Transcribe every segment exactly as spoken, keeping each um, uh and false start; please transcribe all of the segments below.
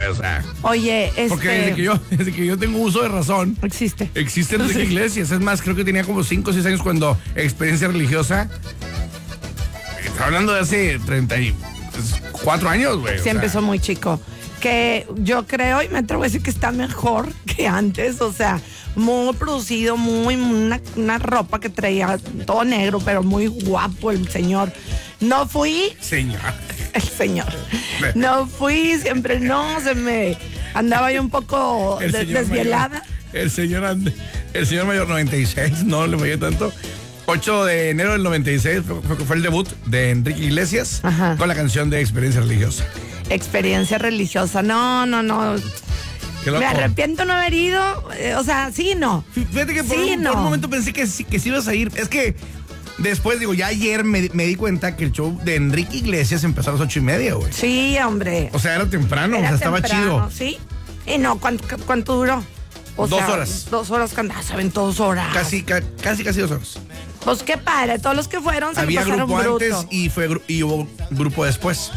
o sea. Oye, este... Porque desde que yo, desde que yo tengo uso de razón... Existe. Existe Enrique Iglesias. Es más, creo que tenía como cinco o seis años cuando Experiencia Religiosa... Está hablando de hace treinta y cuatro años, güey. Sí, sea. empezó muy chico. Que yo creo y me atrevo a decir que está mejor que antes, o sea, muy producido, muy una, una ropa que traía todo negro, pero muy guapo el señor. No fui... Señor. El señor. No fui, siempre no, se me... Andaba yo un poco de, desvielada. Mayor, el señor and, el señor mayor noventa y seis, no le fallé tanto. ocho de enero del noventa y seis fue, fue el debut de Enrique Iglesias. Ajá. Con la canción de Experiencia Religiosa. Experiencia Religiosa, no, no, no. Me arrepiento no haber ido, eh, o sea, sí, no. Fíjate que por, sí, un, no. por un momento pensé que sí, que sí ibas a ir. Es que después, digo, ya ayer me, me di cuenta que el show de Enrique Iglesias empezó a las ocho y media, güey. Sí, hombre. O sea, era temprano, era o sea, temprano, estaba chido. Sí, y no, ¿cuánto, cuánto duró? O dos sea, horas. Dos horas, ah, saben, dos horas. Casi, ca, casi, casi dos horas. Pues qué padre, todos los que fueron se Había pasaron grupo bruto. antes y, fue, y hubo grupo después.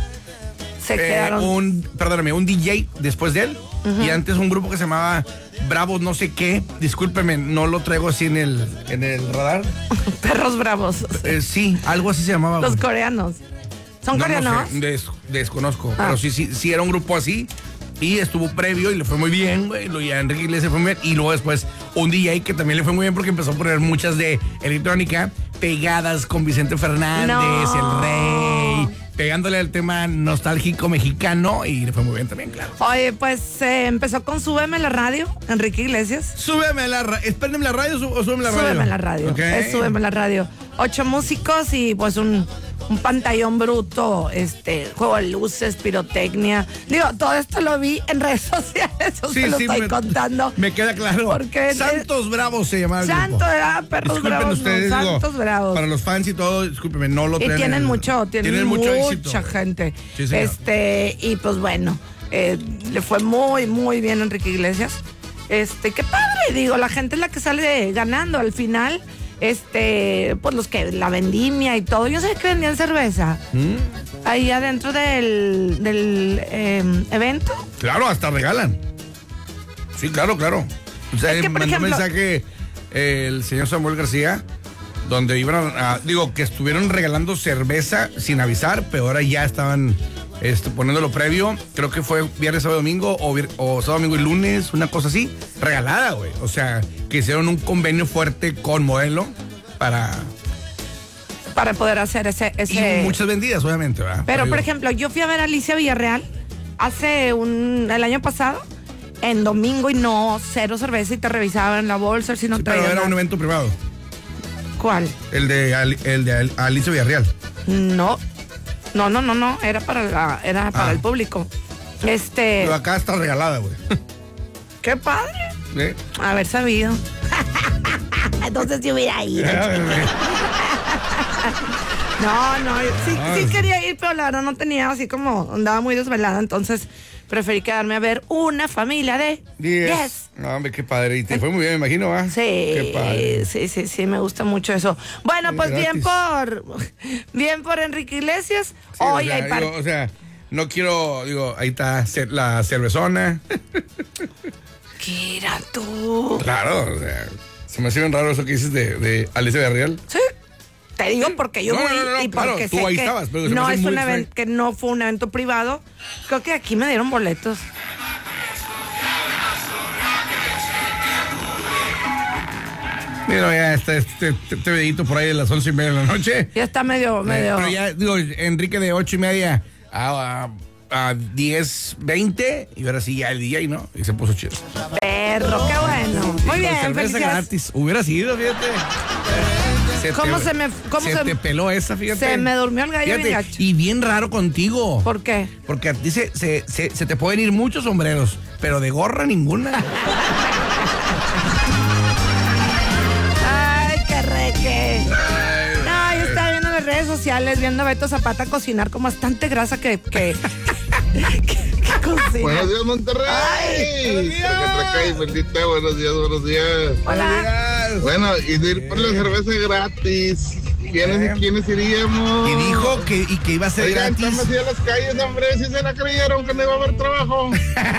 Se eh, quedaron. Un, perdóname, un D J después de él. Uh-huh. Y antes un grupo que se llamaba Bravos no sé qué. Discúlpeme, no lo traigo así en el, en el radar. Perros Bravos. Eh, sí, algo así se llamaba. Los güey. coreanos. ¿Son no, coreanos? No sé, des, desconozco, ah. pero sí, sí, sí era un grupo así. Y estuvo previo y le fue muy bien, güey. Y a Enrique Iglesias fue muy bien. Y luego después un D J que también le fue muy bien porque empezó a poner muchas de electrónica pegadas con Vicente Fernández, no. El Rey, pegándole al tema nostálgico mexicano y le fue muy bien también, claro. Oye, pues eh, empezó con Súbeme la radio, Enrique Iglesias. Súbeme la radio. ¿Espérenme la radio o súbeme la radio? Súbeme la radio. Okay. Es Súbeme la radio. Ocho músicos y pues un... un pantallón bruto, este, juego de luces, pirotecnia. Digo, todo esto lo vi en redes sociales, eso sí, se lo sí, estoy me, contando. Me queda claro. Porque Santos Bravos se llamaba el Santo grupo. era Perros Disculpen Bravos, ustedes, no, digo, Santos Bravos. Para los fans y todo, discúlpenme, no lo y traen. tienen el, mucho, tienen, tienen mucho mucha éxito. gente. Sí, este, y pues bueno, eh, le fue muy, muy bien a Enrique Iglesias. Este, qué padre, digo, la gente es la que sale ganando al final. Este, pues los que la vendimia y todo. Yo sé que vendían cerveza. ¿Mm? Ahí adentro del, del eh, evento. Claro, hasta regalan. Sí, claro, claro. O sea, es que, mandó ejemplo, un mensaje eh, el señor Samuel García, donde iban a, a, digo, que estuvieron regalando cerveza sin avisar, pero ahora ya estaban este, poniéndolo previo. Creo que fue viernes, sábado, domingo, o, o sábado, domingo y lunes, una cosa así, regalada, güey. O sea, que hicieron un convenio fuerte con Modelo para... Para poder hacer ese... ese... Y muchas vendidas, obviamente, ¿verdad? Pero, por ejemplo, yo fui a ver a Alicia Villarreal hace un... el año pasado, en domingo, y no, cero cerveza, y te revisaban la bolsa, si no sí, traían pero era nada. un evento privado. ¿Cuál? El de, el de Alicia Villarreal. No, no, no, no, no, era para, la, era para ah. el público. Este... Pero acá está regalada, güey. ¡Qué padre! ¿Eh? Haber sabido. Entonces yo hubiera ido. No, no, sí, sí quería ir, pero la verdad no tenía, así como andaba muy desvelada, entonces preferí quedarme a ver una familia de diez. No, hombre, qué padre. Y te fue muy bien, me imagino, ¿va? Sí, qué padre. sí, sí, sí, me gusta mucho eso. Bueno, pues gratis. bien por bien por Enrique Iglesias. Sí, Hoy o sea, hay par... digo, o sea, no quiero, digo, ahí está la cervezona. ¿Qué era tú? Claro, o sea, se me hace bien raro eso que dices de, de Alicia Villarreal. Sí. Te digo porque yo no, fui no, no, no, y claro, porque tú sé ahí que estabas, pero no es un evento, que no fue un evento privado. Creo que aquí me dieron boletos. Mira, ya está este, este, este videito por ahí de las once y media de la noche. Ya está medio, medio. Eh, pero ya, digo, Enrique de ocho y media a, a, a diez, veinte, y ahora sí ya el día y no, y se puso chido. Perro, qué bueno. Muy bien, cerveza gratis. Hubiera sido, fíjate. Se ¿Cómo te, se me cómo se, se te peló esa, fíjate? Se me durmió el gallo fíjate, bien gacho. Y bien raro contigo. ¿Por qué? Porque a ti se, se, se, se te pueden ir muchos sombreros, pero de gorra ninguna. Ay, qué reque. Ay, no, yo estaba viendo en las redes sociales, viendo a Beto Zapata cocinar con bastante grasa que... que, que, que cocina. Buenos días, Monterrey. Ay, buenos días. Bendita, buenos días, buenos días. Hola. Buenos días. Bueno, y de ir por la cerveza gratis. ¿Quiénes y quiénes iríamos? Y dijo que, y que iba a ser Oigan, gratis. estamos así a las calles, hombre, si se la creyeron que no iba a haber trabajo.